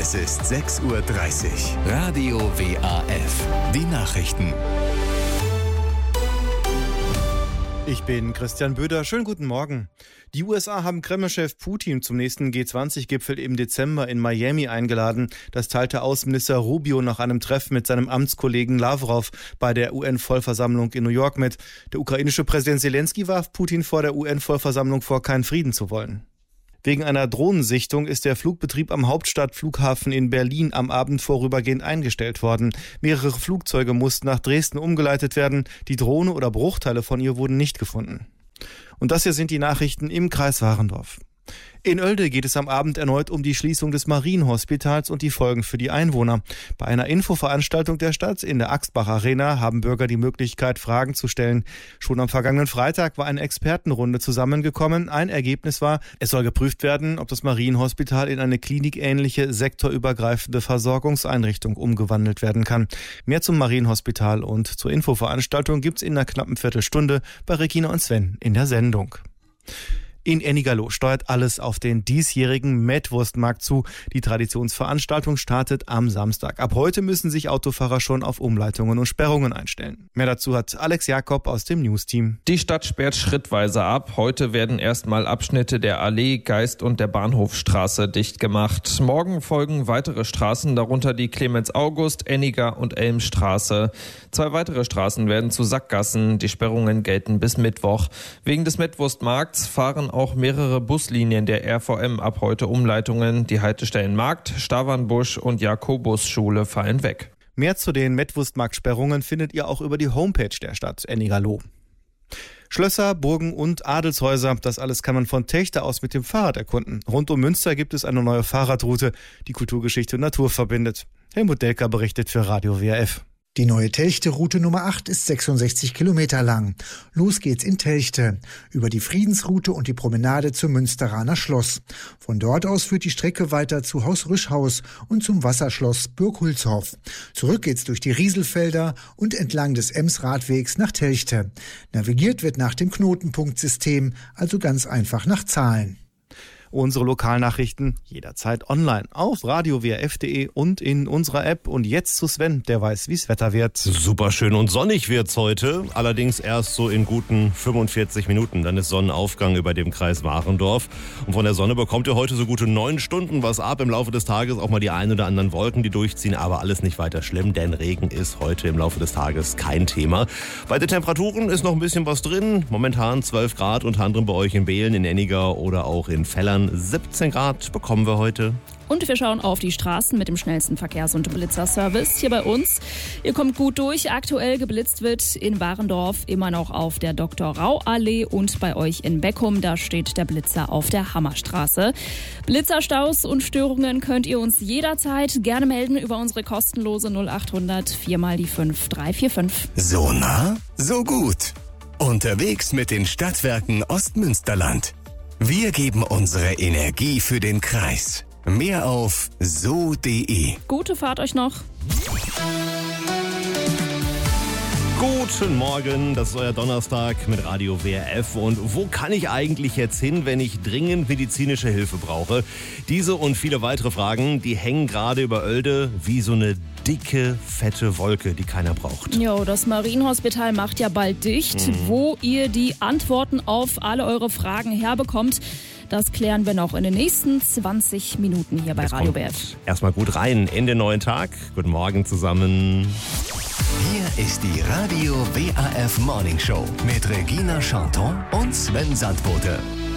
Es ist 6:30 Uhr. Radio WAF. Die Nachrichten. Ich bin Christian Böder. Schönen guten Morgen. Die USA haben Kreml-Chef Putin zum nächsten G20-Gipfel im Dezember in Miami eingeladen. Das teilte Außenminister Rubio nach einem Treffen mit seinem Amtskollegen Lavrov bei der UN-Vollversammlung in New York mit. Der ukrainische Präsident Zelensky warf Putin vor der UN-Vollversammlung vor, keinen Frieden zu wollen. Wegen einer Drohnensichtung ist der Flugbetrieb am Hauptstadtflughafen in Berlin am Abend vorübergehend eingestellt worden. Mehrere Flugzeuge mussten nach Dresden umgeleitet werden. Die Drohne oder Bruchteile von ihr wurden nicht gefunden. Und das hier sind die Nachrichten im Kreis Warendorf. In Oelde geht es am Abend erneut um die Schließung des Marienhospitals und die Folgen für die Einwohner. Bei einer Infoveranstaltung der Stadt in der Axtbach Arena haben Bürger die Möglichkeit, Fragen zu stellen. Schon am vergangenen Freitag war eine Expertenrunde zusammengekommen. Ein Ergebnis war, es soll geprüft werden, ob das Marienhospital in eine klinikähnliche, sektorübergreifende Versorgungseinrichtung umgewandelt werden kann. Mehr zum Marienhospital und zur Infoveranstaltung gibt's in einer knappen Viertelstunde bei Regina und Sven in der Sendung. In Ennigerloh steuert alles auf den diesjährigen Mettwurstmarkt zu. Die Traditionsveranstaltung startet am Samstag. Ab heute müssen sich Autofahrer schon auf Umleitungen und Sperrungen einstellen. Mehr dazu hat Alex Jakob aus dem News-Team. Die Stadt sperrt schrittweise ab. Heute werden erstmal Abschnitte der Allee, Geist und der Bahnhofstraße dicht gemacht. Morgen folgen weitere Straßen, darunter die Clemens-August-, Enniger- und Elmstraße. 2 weitere Straßen werden zu Sackgassen. Die Sperrungen gelten bis Mittwoch. Wegen des Mettwurstmarkts fahren auch mehrere Buslinien der RVM ab heute Umleitungen. Die Haltestellen Markt, Stavernbusch und Jakobusschule fallen weg. Mehr zu den Mettwurstmarktsperrungen findet ihr auch über die Homepage der Stadt Ennigerloh. Schlösser, Burgen und Adelshäuser, das alles kann man von Techte aus mit dem Fahrrad erkunden. Rund um Münster gibt es eine neue Fahrradroute, die Kulturgeschichte und Natur verbindet. Helmut Delker berichtet für Radio WAF. Die neue Telchte-Route Nummer 8 ist 66 Kilometer lang. Los geht's in Telchte, über die Friedensroute und die Promenade zum Münsteraner Schloss. Von dort aus führt die Strecke weiter zu Haus Rüschhaus und zum Wasserschloss Burghulshof. Zurück geht's durch die Rieselfelder und entlang des Ems-Radwegs nach Telchte. Navigiert wird nach dem Knotenpunktsystem, also ganz einfach nach Zahlen. Unsere Lokalnachrichten jederzeit online auf radiowaf.de und in unserer App. Und jetzt zu Sven, der weiß, wie es Wetter wird. Super schön und sonnig wird's heute, allerdings erst so in guten 45 Minuten. Dann ist Sonnenaufgang über dem Kreis Warendorf. Und von der Sonne bekommt ihr heute so gute 9 Stunden was ab. Im Laufe des Tages auch mal die ein oder anderen Wolken, die durchziehen, aber alles nicht weiter schlimm, denn Regen ist heute im Laufe des Tages kein Thema. Bei den Temperaturen ist noch ein bisschen was drin. Momentan 12 Grad, unter anderem bei euch in Behlen, in Enniger oder auch in Fellern. 17 Grad bekommen wir heute. Und wir schauen auf die Straßen mit dem schnellsten Verkehrs- und Blitzerservice hier bei uns. Ihr kommt gut durch. Aktuell geblitzt wird in Warendorf immer noch auf der Dr.-Rau-Allee und bei euch in Beckum, da steht der Blitzer auf der Hammerstraße. Blitzerstaus und Störungen könnt ihr uns jederzeit gerne melden über unsere kostenlose 0800 4x5 345. So nah, so gut. Unterwegs mit den Stadtwerken Ostmünsterland. Wir geben unsere Energie für den Kreis. Mehr auf so.de. Gute Fahrt euch noch. Guten Morgen, das ist euer Donnerstag mit Radio WRF. Und wo kann ich eigentlich jetzt hin, wenn ich dringend medizinische Hilfe brauche? Diese und viele weitere Fragen, die hängen gerade über Oelde wie so eine dicke, fette Wolke, die keiner braucht. Jo, das Marienhospital macht ja bald dicht. Wo ihr die Antworten auf alle eure Fragen herbekommt, das klären wir noch in den nächsten 20 Minuten hier bei Radio WRF. Erstmal gut rein in den neuen Tag. Guten Morgen zusammen. Hier ist die Radio WAF Morning Show mit Regina Chanton und Sven Sandbote.